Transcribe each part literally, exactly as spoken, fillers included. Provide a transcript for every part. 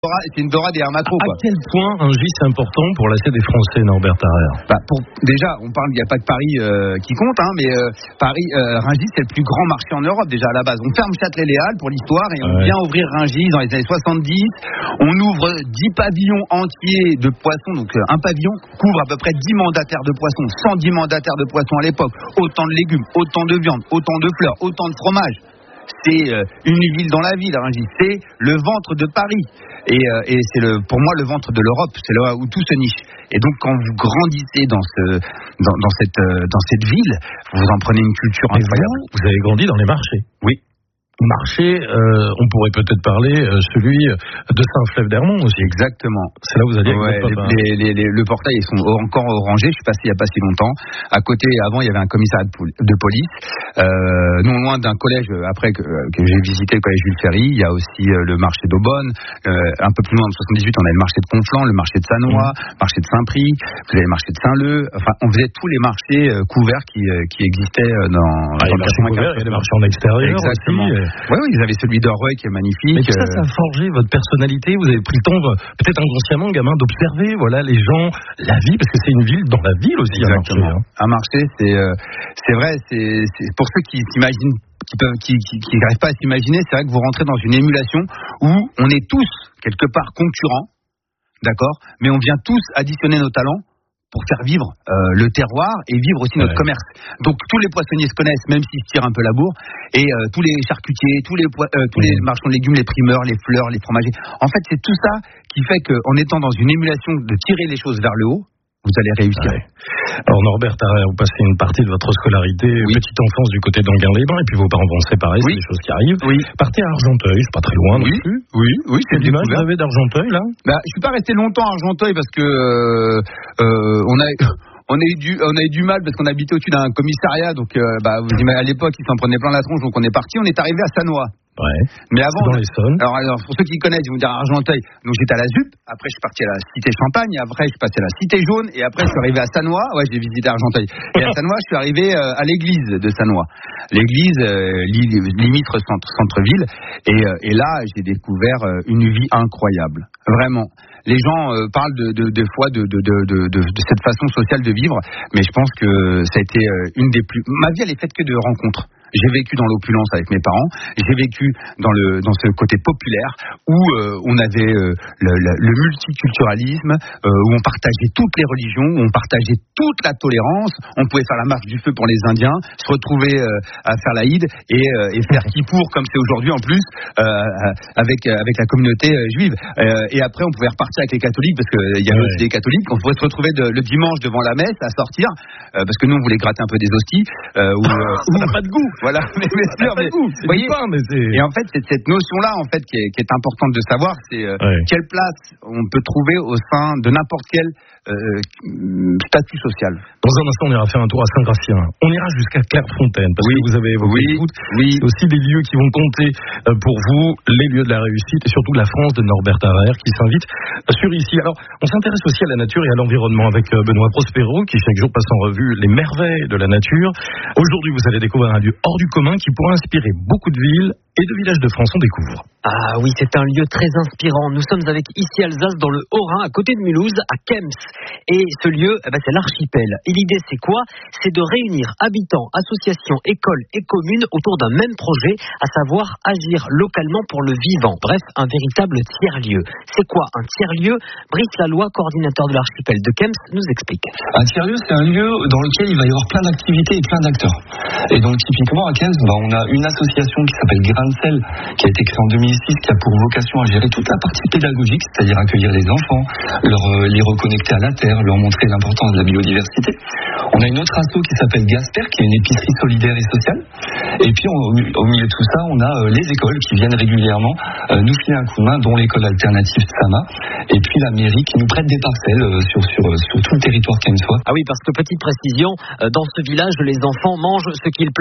Dora, c'est une Dora des aires macro. À Quoi. quel point Rungis c'est important pour la C des Français, Norbert Tarrer? Bah, pour, déjà, on parle, il n'y a pas que Paris euh, qui compte, hein, mais euh, Paris, euh, Rungis, c'est le plus grand marché en Europe déjà à la base. On ferme Châtelet-Léal pour l'histoire et on ouais. vient ouvrir Rungis dans les années soixante-dix. On ouvre dix pavillons entiers de poissons, donc euh, un pavillon couvre à peu près dix mandataires de poissons, cent dix mandataires de poissons à l'époque, autant de légumes, autant de viande, autant de fleurs, autant de fromage. C'est euh, une ville dans la ville, Rungis, c'est le ventre de Paris et, euh, et c'est le, pour moi le ventre de l'Europe, c'est là où tout se niche. Et donc quand vous grandissez dans ce, dans, dans cette, euh, dans cette ville, vous en prenez une culture incroyable. Vous, vous avez grandi dans les marchés. Oui. Marché, euh, on pourrait peut-être parler euh, celui de Saint-Flève-d'Hermont aussi. Exactement. C'est là où vous allez avec ouais, votre papa. Les, les, les, le portail, ils sont encore orangés. Je suis passé il n'y a pas si longtemps. À côté, avant, il y avait un commissariat de, de police. Euh, non loin d'un collège, après que, que j'ai visité le collège Jules Ferry, il y a aussi euh, le marché d'Aubonne. Euh, un peu plus loin, en soixante-dix-huit, on a le marché de Conflans, le marché de Sannois, mmh. le marché de Saint-Prix. Vous avez le marché de Saint-Leu. Enfin, on faisait tous les marchés euh, couverts qui, euh, qui existaient dans, ah, dans les marchés couverts, il y a des marchés en extérieur. Exactement. Aussi. Oui, oui, ils avaient celui d'Oreuil qui est magnifique. Mais tout ça, ça a forgé votre personnalité. Vous avez pris le temps, peut-être inconsciemment, gamin, d'observer, voilà, les gens, la vie, parce que c'est une ville dans la ville aussi. Exactement. Un marché, hein. Un marché, c'est, euh, c'est vrai, c'est, c'est pour ceux qui s'imaginent, qui peuvent, qui, qui, qui n'arrivent pas à s'imaginer, c'est vrai que vous rentrez dans une émulation où on est tous quelque part concurrents, d'accord, mais on vient tous additionner nos talents pour faire vivre euh, le terroir et vivre aussi notre ouais. commerce. Donc tous les poissonniers se connaissent, même s'ils se tirent un peu la bourre, et euh, tous les charcutiers, tous les po- euh, tous ouais. les marchands de légumes, les primeurs, les fleurs, les fromagers. En fait, c'est tout ça qui fait qu'en étant dans une émulation de tirer les choses vers le haut, vous allez réussir. Ouais. Alors Norbert Tarrer, vous passez une partie de votre scolarité, oui. petite enfance du côté d'Anguin-les-Bains, et puis vos parents vont se séparer, oui. c'est des choses qui arrivent. Oui. Partez à Argenteuil, c'est pas très loin oui. non plus. Oui, oui, c'est Quelle image vous avez d'Argenteuil là? Bah, je suis pas resté longtemps à Argenteuil parce que euh, euh, on a on a eu du on a eu du mal parce qu'on habitait au-dessus d'un commissariat, donc euh, bah vous imaginez, à l'époque ils s'en prenaient plein la tronche, donc on est parti, on est arrivé à Sannois. Ouais. Mais avant, dans les Saônes. Alors, alors pour ceux qui connaissent, ils vont dire Argenteuil. Donc j'étais à la ZUP, après je suis parti à la Cité Champagne, après je suis passé à la Cité Jaune, et après je suis arrivé à Sannois. Ouais, j'ai visité Argenteuil. Et à Sannois, je suis arrivé euh, à l'église de Sannois. L'église euh, limite centre, centre-ville. Et, euh, et là, j'ai découvert euh, une vie incroyable. Vraiment. Les gens euh, parlent de, de, de fois de, de, de, de, de, de cette façon sociale de vivre, mais je pense que ça a été euh, une des plus. Ma vie, elle est faite que de rencontres. J'ai vécu dans l'opulence avec mes parents. J'ai vécu dans le dans ce côté populaire où euh, on avait euh, le, le, le multiculturalisme, euh, où on partageait toutes les religions, où on partageait toute la tolérance. On pouvait faire la marche du feu pour les Indiens, se retrouver euh, à faire l'Aïd et, euh, et faire Kippour comme c'est aujourd'hui en plus euh, avec avec la communauté euh, juive. Euh, et après, on pouvait repartir avec les catholiques parce que il y avait ouais. aussi des catholiques. On pouvait se retrouver de, le dimanche devant la messe à sortir euh, parce que nous on voulait gratter un peu des hosties. Euh, où, euh, ça n'a pas de goût. Voilà, mais bien sûr, mais vous voyez. Pain, mais c'est... Et en fait, c'est cette notion-là, en fait, qui est, qui est importante de savoir, c'est euh, ouais. quelle place on peut trouver au sein de n'importe quel euh, statut social. Dans un instant, on ira faire un tour à Saint-Gratien. On ira jusqu'à Clairefontaine, parce oui. que vous avez évoqué oui. le foot. Oui. C'est aussi des lieux qui vont compter pour vous, les lieux de la réussite, et surtout la France de Norbert Tarrer, qui s'invite sur ici. Alors, on s'intéresse aussi à la nature et à l'environnement avec Benoît Prospero, qui chaque jour passe en revue les merveilles de la nature. Aujourd'hui, vous allez découvrir un lieu hors du commun qui pourra inspirer beaucoup de villes et de villages de France. On découvre. Ah oui, c'est un lieu très inspirant. Nous sommes avec ici Alsace, dans le Haut-Rhin, à côté de Mulhouse, à Kems. Et ce lieu, eh ben, c'est l'archipel. Et l'idée, c'est quoi? C'est de réunir habitants, associations, écoles et communes autour d'un même projet, à savoir agir localement pour le vivant. Bref, un véritable tiers-lieu. C'est quoi un tiers-lieu? Brice Laloy, coordinateur de l'archipel de Kems, nous explique. Un tiers-lieu, c'est un lieu dans lequel il va y avoir plein d'activités et plein d'acteurs. Et donc, typiquement, à Kems, bah, on a une association qui s'appelle Grain de Sel, qui a été créée en deux mille six, qui a pour vocation à gérer toute la partie pédagogique, c'est-à-dire accueillir les enfants, leur, euh, les reconnecter à la terre, leur montrer l'importance de la biodiversité. On a une autre asso qui s'appelle Gasper, qui est une épicerie solidaire et sociale. Et puis, on, au milieu de tout ça, on a euh, les écoles qui viennent régulièrement euh, nous filer un coup de main, dont l'école alternative Sama, et puis la mairie qui nous prête des parcelles euh, sur, sur, euh, sur tout le territoire kemsois. Ah oui, parce que petite précision, euh, dans ce village, les enfants mangent ce qu'ils plantent eux-mêmes.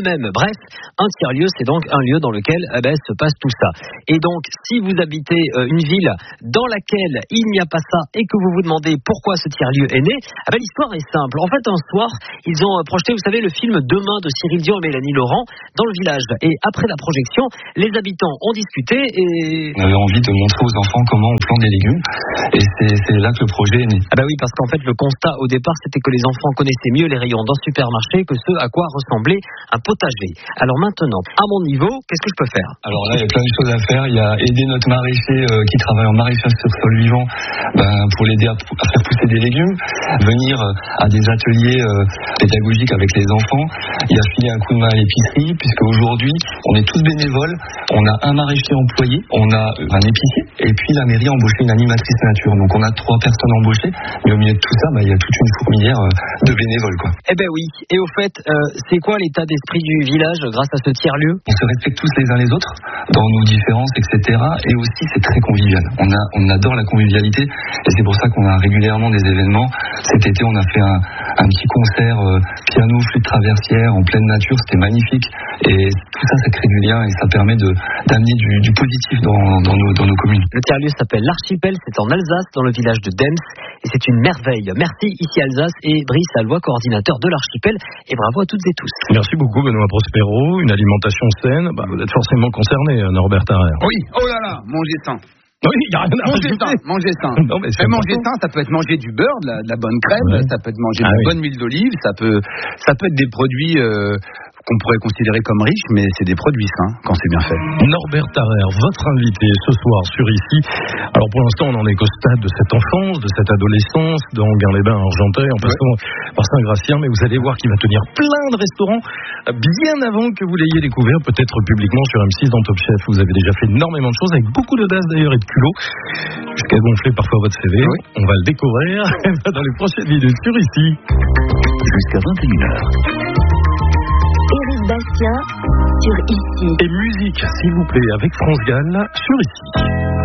eux-mêmes. Bref, un tiers-lieu, c'est donc un lieu dans lequel eh ben, se passe tout ça. Et donc, si vous habitez euh, une ville dans laquelle il n'y a pas ça et que vous vous demandez pourquoi ce tiers-lieu est né, eh ben, l'histoire est simple. En fait, un soir, ils ont projeté, vous savez, le film Demain de Cyril Dion et Mélanie Laurent dans le village. Et après la projection, les habitants ont discuté et... On avait envie de montrer aux enfants comment on plante des légumes. Et c'est, c'est là que le projet est né. Ah bah oui, parce qu'en fait, le constat au départ, c'était que les enfants connaissaient mieux les rayons d'un supermarché que ce à quoi ressemblait un potager. Alors maintenant, à mon niveau, qu'est-ce que je peux faire? Alors là, il y a plein de choses à faire. Il y a aider notre maraîcher euh, qui travaille en maraîchage sur sol vivant ben, pour l'aider à, à faire pousser des légumes, venir euh, à des ateliers euh, pédagogiques avec les enfants. Il y a filé un coup de main à l'épicerie, puisque aujourd'hui, on est tous bénévoles. On a un maraîcher employé, on a un épicier, et puis la mairie a embauché une animatrice nature. Donc on a trois personnes embauchées, mais au milieu de tout ça, ben, il y a toute une fourmilière euh, de bénévoles, quoi. Eh ben oui. Et au fait, euh, c'est quoi l'état d'esprit du village grâce à ce tiers-lieu? On se respecte tous les uns les autres dans nos différences, et cetera. Et aussi, c'est très convivial. On, a, on adore la convivialité, et c'est pour ça qu'on a régulièrement des événements. Cet été, on a fait un, un petit concert euh, piano, flûte traversière en pleine nature. C'était magnifique. Et tout ça, ça crée du lien et ça permet de, d'amener du, du positif dans, dans, nos, dans nos communes. Le tiers-lieu s'appelle l'Archipel, c'est en Alsace, dans le village de Dems, et c'est une merveille. Merci ici Alsace et Brice Allois, coordinateur de l'Archipel, et bravo à toutes et tous. Merci beaucoup Benoît Prospero. Une alimentation saine, bah, vous êtes forcément concerné, Norbert Tarrer. Oui, oh là là, manger sain. Oui, il n'y a rien à manger rajouter. sain, manger sain. Non, mais c'est mais manger sain, ça peut être manger du beurre, de la, de la bonne crème, ouais. Ça peut être manger ah, de la oui. bonne huile d'olive, ça peut, ça peut être des produits euh, qu'on pourrait considérer comme riches, mais c'est des produits sains quand c'est bien fait. Norbert Tarrer, votre invité ce soir sur Ici. Alors pour l'instant, on en est qu'au stade de cette enfance, de cette adolescence, dans Guin-les-Bains, Argenteuil, en passant ouais. par Saint-Gratien, mais vous allez voir qu'il va tenir plein de restaurants bien avant que vous l'ayez découvert, peut-être publiquement sur M six dans Top Chef. Vous avez déjà fait énormément de choses, avec beaucoup d'audace d'ailleurs et de culot, jusqu'à gonfler parfois votre C V. Oui. On va le découvrir dans les prochaines minutes sur Ici. Jusqu'à vingt et une heures. Éric Bastien sur Ici. Et musique, s'il vous plaît, avec France Gall sur Ici.